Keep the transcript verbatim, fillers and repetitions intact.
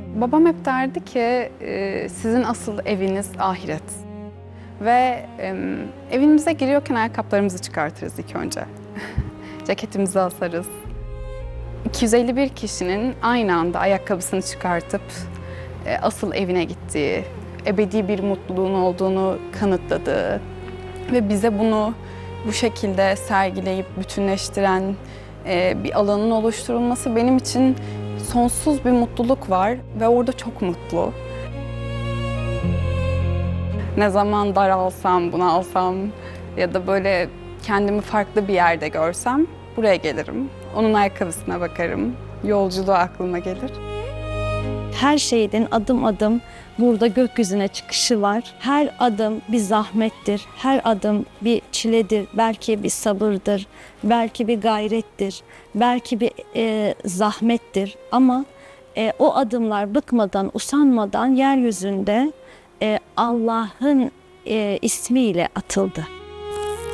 Babam hep derdi ki e, sizin asıl eviniz ahiret. Ve e, evimize giriyorken ayakkabılarımızı çıkartırız ilk önce. Ceketimizi asarız. iki yüz elli bir kişinin aynı anda ayakkabısını çıkartıp e, asıl evine gittiği, ebedi bir mutluluğun olduğunu kanıtladığı ve bize bunu bu şekilde sergileyip bütünleştiren e, bir alanın oluşturulması benim için sonsuz bir mutluluk var ve orada çok mutlu. Ne zaman daralsam, bunalsam ya da böyle kendimi farklı bir yerde görsem buraya gelirim. Onun ayakkabısına bakarım, yolculuğu aklıma gelir. Her şeyin adım adım burada gökyüzüne çıkışı var. Her adım bir zahmettir, her adım bir çiledir, belki bir sabırdır, belki bir gayrettir, belki bir e, zahmettir. Ama e, o adımlar bıkmadan, usanmadan yeryüzünde e, Allah'ın e, ismiyle atıldı.